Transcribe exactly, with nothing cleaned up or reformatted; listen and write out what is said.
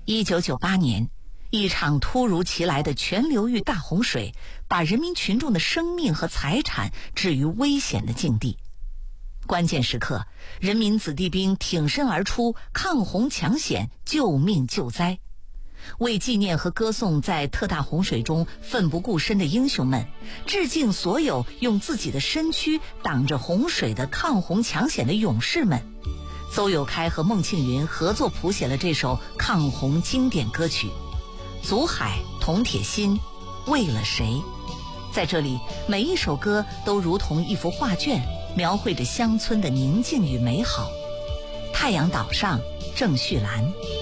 一九九八年，一场突如其来的全流域大洪水，把人民群众的生命和财产置于危险的境地。关键时刻，人民子弟兵挺身而出，抗洪抢险，救命救灾。为纪念和歌颂在特大洪水中奋不顾身的英雄们，致敬所有用自己的身躯挡着洪水的抗洪抢险的勇士们，邹友开和孟庆云合作谱写了这首抗洪经典歌曲《祖海铜铁心，为了谁》。在这里，每一首歌都如同一幅画卷，描绘着乡村的宁静与美好。太阳岛上，郑绪岚。